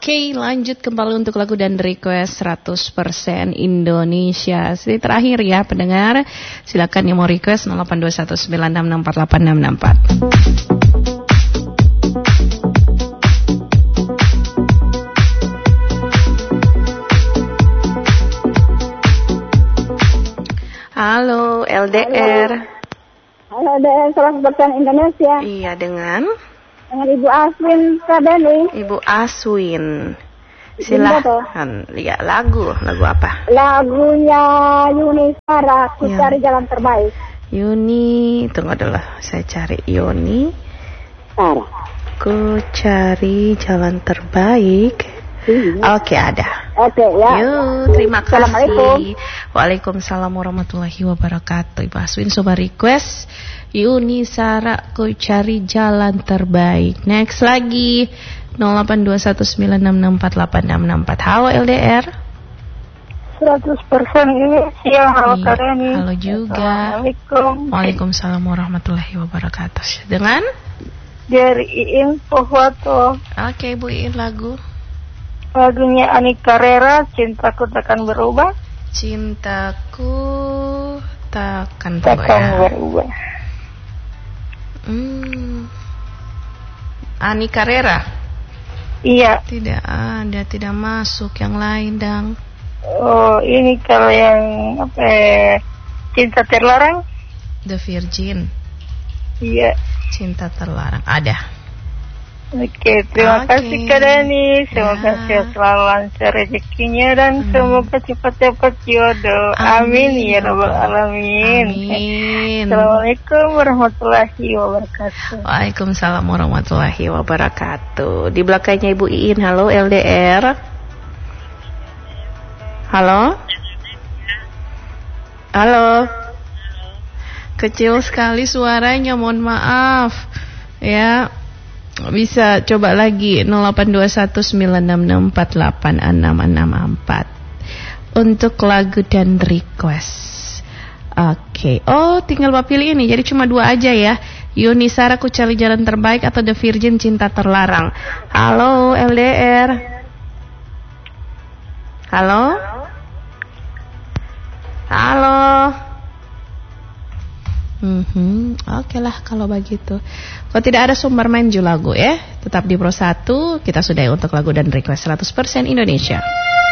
Oke, lanjut kembali untuk lagu dan request 100% Indonesia. Jadi terakhir ya pendengar, silakan yang mau request 0821964864. Halo LDR. Halo LDR 100% Indonesia. Iya, dengan Ibu Aswin Kadani. Ibu Aswin. Silahkan. Ya, lagu apa? Lagunya Yuni Sara, Ku Cari Jalan Terbaik. Yuni, tunggu dulu, saya cari Yuni Sara. Ku Cari Jalan Terbaik. Oke, ada. Oke ya. Yuk, terima kasih. Assalamualaikum. Waalaikumsalam warahmatullahi wabarakatuh. Ibu Aswin coba request Yuni Sara, Ku Cari Jalan Terbaik. Next lagi 082196648664. Halo LDR. 100% Indonesia. Halo Kareni. Halo juga. Assalamualaikum. Waalaikumsalam warahmatullahi wabarakatuh. Dengan Dari Iin Pohwato. Oke, Bu Iin, Lagunya Ani Carrera, Cintaku Takkan Berubah. Cintaku takkan berubah. Ani Carrera. Iya. Tidak ada, tidak masuk. Yang lain, Dang. Oh, ini kalau yang Cinta Terlarang. The Virgin. Iya. Cinta Terlarang. Ada. Oke, terima kasih Kak Dani. Semoga sehat selalu, lancar rezekinya, dan semoga cepat-cepat jodoh. Amin ya rabbal alamin. Amin. Assalamualaikum warahmatullahi wabarakatuh. Waalaikumsalam warahmatullahi wabarakatuh. Di belakangnya Ibu Iin. Halo LDR. Halo. Halo. Kecil sekali suaranya, mohon maaf. Ya. Bisa coba lagi 082196648664 untuk lagu dan request. Oke. Oh, tinggal Pak pilih ini. Jadi cuma 2 aja ya. Yuni Sara, Ku Cari Jalan Terbaik, atau The Virgin, Cinta Terlarang. Halo LDR. Halo. Halo. Oke lah kalau begitu. Kalau tidak ada sumber manju lagu ya, tetap di Pro 1. Kita sudahi untuk lagu dan request 100% Indonesia.